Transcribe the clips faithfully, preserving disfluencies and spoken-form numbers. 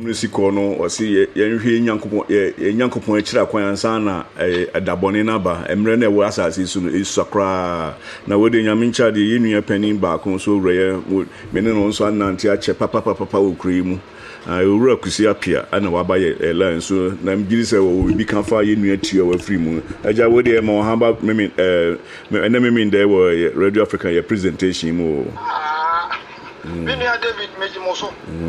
Musiko no osi yenhwe nyankopon nyankopon akira kwansa na adabone na ba emre na ewo asase su no esakra na wode nyamincha de yenua panin ba ko so wreye mene no nso anante ache papa papa okuri mu ewura kusi apia ana waba ye line so na mgiri se wo bi kan fa yenua tio wa free mu aja wode e ma ha ba meme eh na meme nde wo Radio Africa ye presentation mu ah Binia David Mejimoso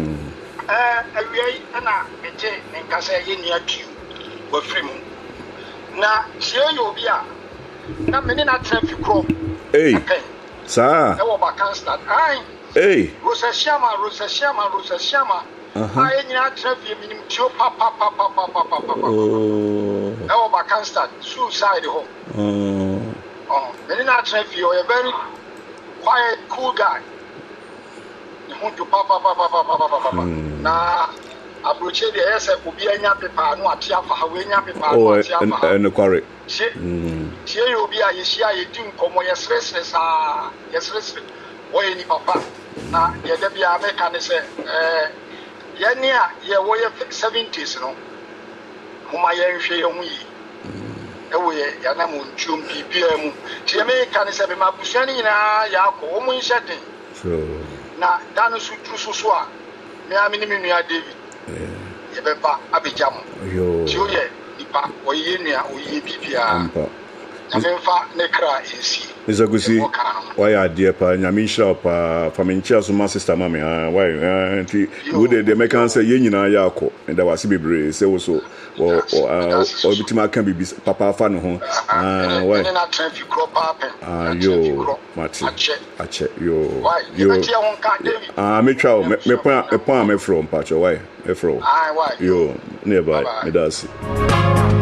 eh awie na ete nka se yenua tio wa free mu na sie yo bi a na mene na traffic kro eh sa e wo ba kan start ai eh Rosa Shama Rosa Shama Rosa Shama aha ai nyina traffic minim tio pa pa pa pa pa pa pa oh e wo ba kan start suicide ho oh oh mene na traffic you are very quiet cool guy you want to pa pa pa pa pa pa pa na abroche de ese obi anya pepa no atia fa ha we nya pepa no atia fa oh no correct she she you obi a yeshia yedi nkomo yesresre sa yesresre oye ni papa na ye de bia me kan se eh ye ni a ye wo ye seventies no homa ye nhwe ye hu yi e wo ye ya na mo ntwom bibia mu tie me kan se be ma busuani nyina ya ko wo mu nhye so na danu su tru so so a me a me ni me nua David ye be ba abejam yo ti o ye ipa o ye nua o ye bibia nyamemfa ne kra ensi Mizagusi why are dear pa nyamisha pa famencha so ma sister mama why anti wo de de make answer ye nyina ya akọ and that was bebre say wo so o o bitima kan bibi papa fa no ho ah why na traffic crop happen ah yo mati ache yo yo ah me twa me point me point me from pa why me from ah why yo nearby me that's